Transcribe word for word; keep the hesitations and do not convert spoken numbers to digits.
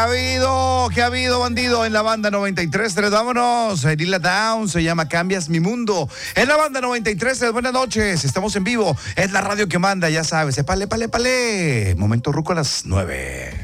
ha habido? ¿Qué ha habido, bandido? En la banda noventa y tres, tres, vámonos. Lila Down, se llama Cambias mi Mundo. En la banda noventa y tres, tres, buenas noches. Estamos en vivo. Es la radio que manda, ya sabes. Epale, epale, epale. Momento ruco a las nueve.